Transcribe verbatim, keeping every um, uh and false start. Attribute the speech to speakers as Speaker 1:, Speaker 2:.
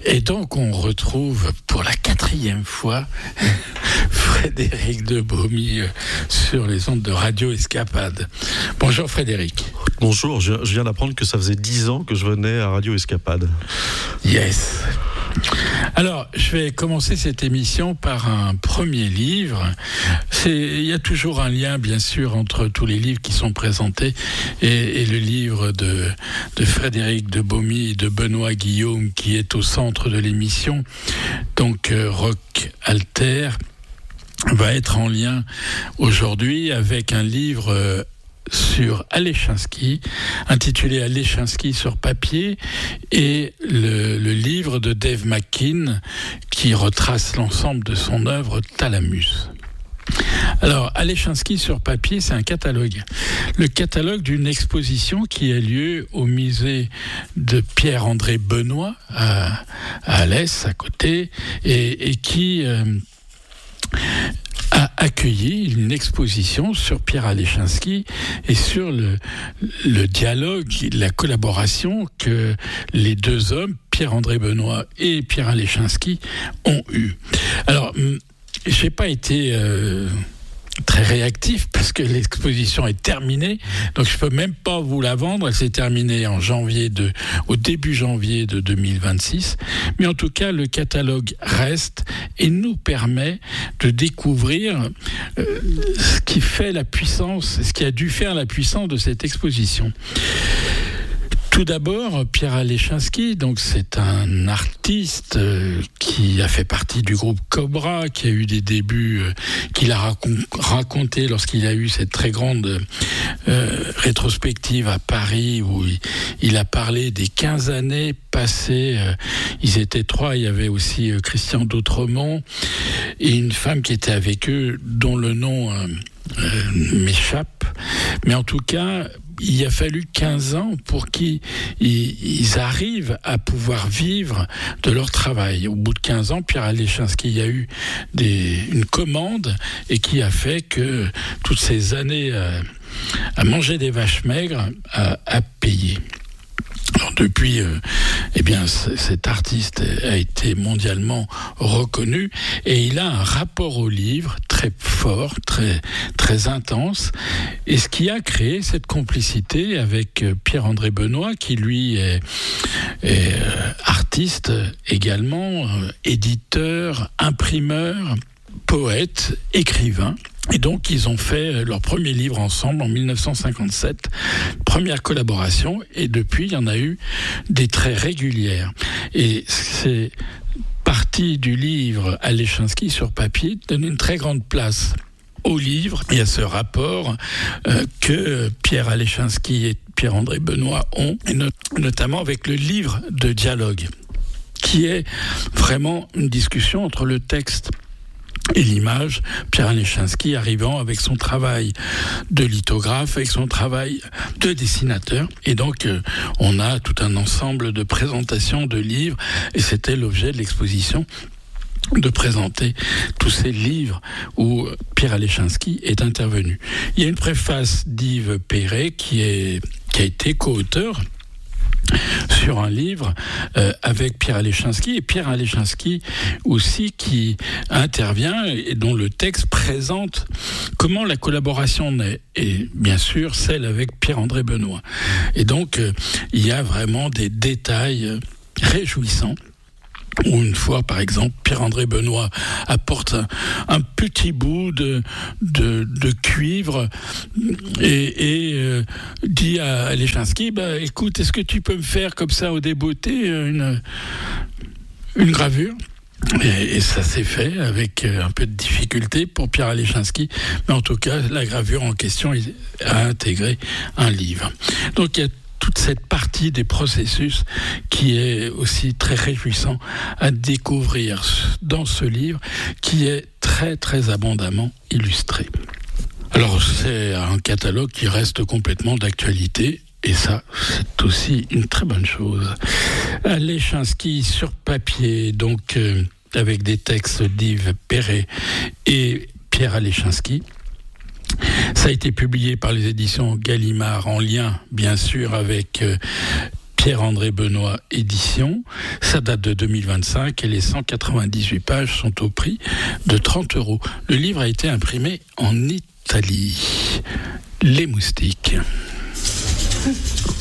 Speaker 1: Et donc on retrouve pour la quatrième fois Frédéric de Bomy sur les ondes de Radio Escapade. Bonjour Frédéric.
Speaker 2: Bonjour, je viens d'apprendre que ça faisait dix ans que je venais à Radio Escapade.
Speaker 1: Yes. Alors, je vais commencer cette émission par un premier livre. C'est, il y a toujours un lien, bien sûr, entre tous les livres qui sont présentés et, et le livre de, de Frédéric de Bomy et de Benoît Guillaume qui est au centre de l'émission. Donc, euh, Rock Alter va être en lien aujourd'hui avec un livre euh, sur Alechinsky, intitulé Alechinsky sur papier, et le, le livre de Dave McKean qui retrace l'ensemble de son œuvre Thalamus. Alors, Alechinsky sur papier, c'est un catalogue. Le catalogue d'une exposition qui a lieu au musée de Pierre-André Benoît à, à Alès, à côté, et, et qui euh, a accueilli une exposition sur Pierre Alechinsky et sur le, le dialogue, la collaboration que les deux hommes, Pierre-André Benoît et Pierre Alechinsky, ont eu. Alors, j'ai pas été euh, très réactif parce que l'exposition est terminée, donc je peux même pas vous la vendre. Elle s'est terminée en janvier de, au début janvier de deux mille vingt-six, mais en tout cas le catalogue reste et nous permet de découvrir euh, ce qui fait la puissance, ce qui a dû faire la puissance de cette exposition. Tout d'abord, Pierre Alechinsky, donc c'est un artiste euh, qui a fait partie du groupe Cobra, qui a eu des débuts euh, qu'il a racon- raconté lorsqu'il a eu cette très grande euh, rétrospective à Paris où il, il a parlé des quinze années passées. Euh, ils étaient trois, il y avait aussi euh, Christian d'Autremont et une femme qui était avec eux dont le nom euh, euh, m'échappe. Mais en tout cas, il a fallu quinze ans pour qu'ils ils arrivent à pouvoir vivre de leur travail. Au bout de quinze ans, Pierre Alechinsky y a eu des, une commande et qui a fait que toutes ces années à, à manger des vaches maigres a, a payé. Alors depuis, euh, eh bien, c- cet artiste a été mondialement reconnu et il a un rapport au livre très fort, très très intense, et ce qui a créé cette complicité avec euh, Pierre-André Benoît, qui lui est, est euh, artiste également, euh, éditeur, imprimeur, poète, écrivain. Et donc, ils ont fait leur premier livre ensemble en dix-neuf cent cinquante-sept, première collaboration, et depuis, il y en a eu des très régulières. Et c'est parti du livre Alechinsky sur papier, donne une très grande place au livre et à ce rapport euh, que Pierre Alechinsky et Pierre-André Benoît ont, et no- notamment avec le livre de dialogue, qui est vraiment une discussion entre le texte et l'image, Pierre Alechinsky arrivant avec son travail de lithographe, avec son travail de dessinateur. Et donc, euh, on a tout un ensemble de présentations de livres, et c'était l'objet de l'exposition, de présenter tous ces livres où Pierre Alechinsky est intervenu. Il y a une préface d'Yves Perret qui, est, qui a été co-auteur sur un livre euh, avec Pierre Alechinsky, et Pierre Alechinsky aussi qui intervient et dont le texte présente comment la collaboration naît, et bien sûr celle avec Pierre-André Benoît. Et donc euh, il y a vraiment des détails euh, réjouissants. Où une fois, par exemple, Pierre-André Benoît apporte un, un petit bout de, de, de cuivre et, et euh, dit à Alechinsky, bah, écoute, est-ce que tu peux me faire comme ça au débeauté une, une gravure ? Et, et ça s'est fait avec un peu de difficulté pour Pierre Alechinsky, mais en tout cas, la gravure en question a intégré un livre. Donc il y a toute cette partie des processus qui est aussi très réjouissant à découvrir dans ce livre qui est très très abondamment illustré. Alors c'est un catalogue qui reste complètement d'actualité et ça c'est aussi une très bonne chose. Alechinsky sur papier, donc euh, avec des textes d'Yves Perret et Pierre Alechinsky. Ça a été publié par les éditions Gallimard en lien, bien sûr, avec euh, Pierre Pierre-André Benoît édition. Ça date de deux mille vingt-cinq et les cent quatre-vingt-dix-huit pages sont au prix de trente euros. Le livre a été imprimé en Italie. Les moustiques.